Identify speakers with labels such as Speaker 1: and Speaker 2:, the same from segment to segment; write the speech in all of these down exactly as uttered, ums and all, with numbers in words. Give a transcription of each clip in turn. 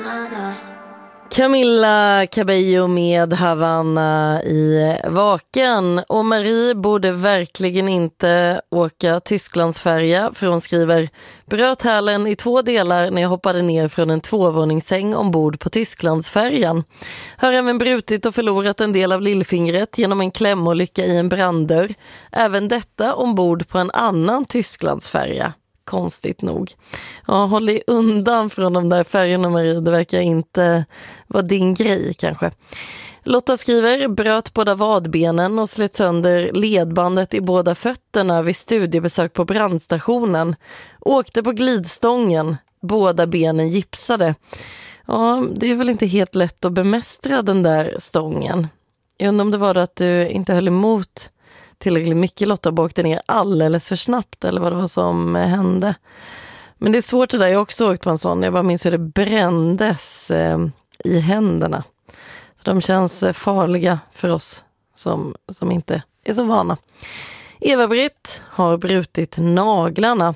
Speaker 1: Camilla Cabello med Havana i Vaken. Och Marie borde verkligen inte åka Tysklandsfärja, för hon skriver: bröt hälen i två delar när jag hoppade ner från en tvåvåningssäng ombord på Tysklandsfärjan. Har även brutit och förlorat en del av lillfingret genom en klämolycka i en branddörr. Även detta ombord på en annan Tysklandsfärja. Konstigt nog. Ja, håll dig undan från de där färgerna, Marie. Det verkar inte vara din grej kanske. Lotta skriver: bröt båda vadbenen och slet sönder ledbandet i båda fötterna vid studiebesök på brandstationen. Åkte på glidstången. Båda benen gipsade. Ja, det är väl inte helt lätt att bemästra den där stången. Jag undrar om det var då att du inte höll emot tillräckligt mycket, Lotta, och åkte ner alldeles för snabbt, eller vad det var som hände. Men det är svårt det där. Jag har också åkt på en sån. Jag bara minns hur det brändes eh, i händerna. Så de känns farliga för oss som, som inte är så vana. Eva-Britt har brutit naglarna.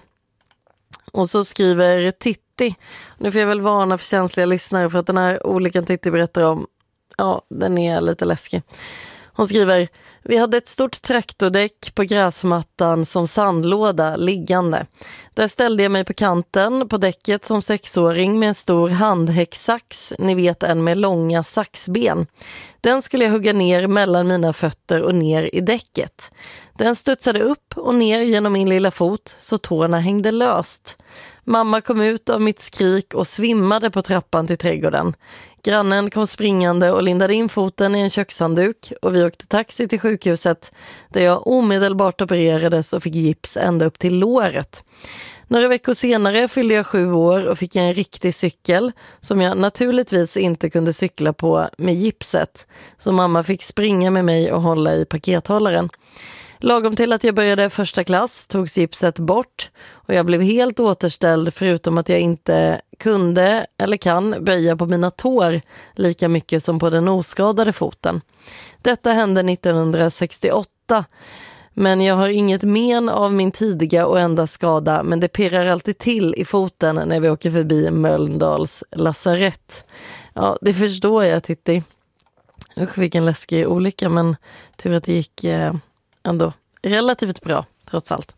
Speaker 1: Och så skriver Titti. Nu får jag väl varna för känsliga lyssnare, för att den här olyckan Titti berättar om, ja, den är lite läskig. Hon skriver: vi hade ett stort traktordäck på gräsmattan som sandlåda liggande. Där ställde jag mig på kanten på däcket som sexåring med en stor handhäcksax, ni vet, en med långa saxben. Den skulle jag hugga ner mellan mina fötter och ner i däcket. Den studsade upp och ner genom min lilla fot så tårna hängde löst. Mamma kom ut av mitt skrik och svimmade på trappan till trädgården. Grannen kom springande och lindade in foten i en kökshandduk och vi åkte taxi till sjukhuset där jag omedelbart opererades och fick gips ända upp till låret. Några veckor senare fyllde jag sju år och fick en riktig cykel som jag naturligtvis inte kunde cykla på med gipset. Så mamma fick springa med mig och hålla i pakethållaren. Lagom till att jag började första klass togs gipset bort och jag blev helt återställd, förutom att jag inte kunde eller kan böja på mina tår lika mycket som på den oskadade foten. Detta hände nittonhundrasextioåtta, men jag har inget men av min tidiga och enda skada, men det pirrar alltid till i foten när vi åker förbi Mölndals lasarett. Ja, det förstår jag, Titti. Usch, vilken läskig olycka, men tur att det gick eh, ändå relativt bra, trots allt.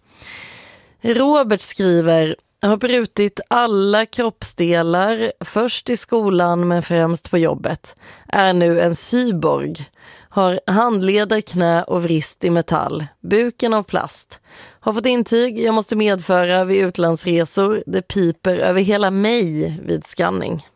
Speaker 1: Robert skriver: jag har brutit alla kroppsdelar, först i skolan men främst på jobbet. Är nu en cyborg. Har handleder, knä och vrist i metall. Buken av plast. Har fått intyg jag måste medföra vid utlandsresor. Det piper över hela mig vid skanning.